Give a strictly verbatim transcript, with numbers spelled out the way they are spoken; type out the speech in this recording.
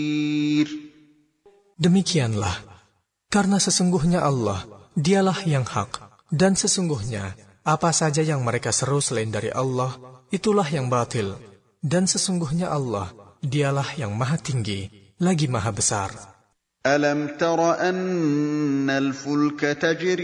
Demikianlah, karena sesungguhnya Allah, dialah yang hak, dan sesungguhnya apa saja yang mereka seru selain dari Allah, itulah yang batil, dan sesungguhnya Allah, dialah yang maha tinggi, lagi maha besar. Alam tara anna al-fulka tajri